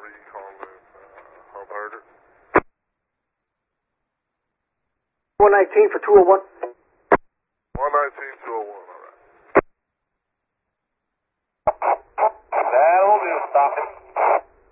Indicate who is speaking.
Speaker 1: you calling Hump Herder?
Speaker 2: 119 for 201.
Speaker 1: 119-201.